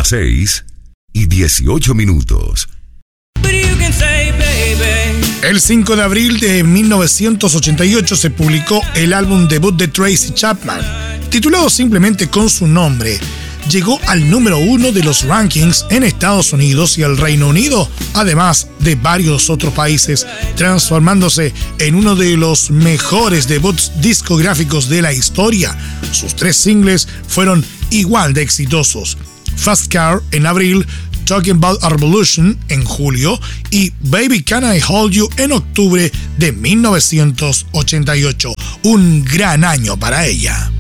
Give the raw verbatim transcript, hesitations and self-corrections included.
las seis y dieciocho minutos. El cinco de abril de mil novecientos ochenta y ocho se publicó el álbum debut de Tracy Chapman, titulado simplemente con su nombre. Llegó al número uno de los rankings en Estados Unidos y el Reino Unido, además de varios otros países, transformándose en uno de los mejores debuts discográficos de la historia. Sus tres singles fueron igual de exitosos: Fast Car en abril, Talking About a Revolution en julio y Baby Can I Hold You en octubre de mil novecientos ochenta y ocho. Un gran año para ella.